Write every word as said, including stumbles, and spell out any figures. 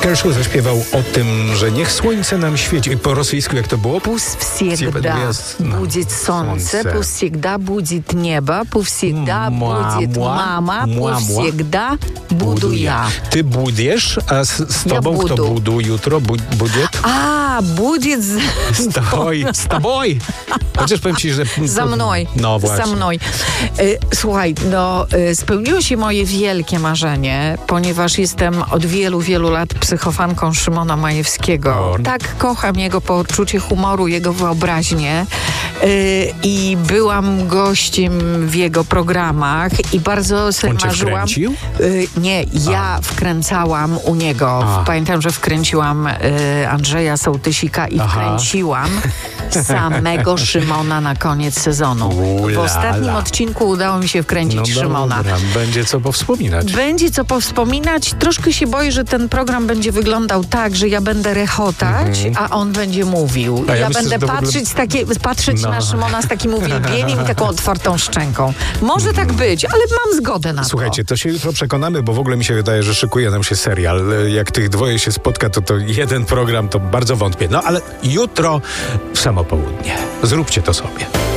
Kershaw zaśpiewał o tym, że niech słońce nam świeci. Po rosyjsku jak to było? Пусть всегда будет солнце, пусть всегда будет небо, пусть всегда будет мама, пусть всегда буду я. Ty budiesz, a z, z tobą Ja kto budu. budu jutro? Bu, budiet? A, будет z... Z toboj, z toboj. Chociaż powiem ci, że... Za mną. No właśnie. Za mną. Y, Słuchaj, no y, spełniło się moje wielkie marzenie, ponieważ jestem od wielu, wielu lat psychofanką Szymona Majewskiego. O. Tak kocham jego poczucie humoru, jego wyobraźnię y, i byłam gościem w jego programach i bardzo sobie On cię marzyłam. wkręcił? Y, nie, ja wkręcałam u niego. A. Pamiętam, że wkręciłam y, Andrzeja Sołtysika i Aha. wkręciłam samego Szymona na koniec sezonu. W ostatnim odcinku udało mi się wkręcić No Szymona. dobra, będzie co powspominać. Będzie co powspominać. Troszkę się boję, że ten program będzie wyglądał tak, że ja będę rechotać, a on będzie mówił. A ja ja myślę, będę że to w ogóle- patrzeć, z takie, patrzeć No. na Szymona z takim uwielbieniem i taką otwartą szczęką. Może tak być, ale mam zgodę na Słuchajcie, to. to się jutro przekonamy, bo w ogóle mi się wydaje, że szykuje nam się serial. Jak tych dwoje się spotka, to to jeden program, to bardzo wątpię. No ale jutro w samo południe. Zróbcie to sobie.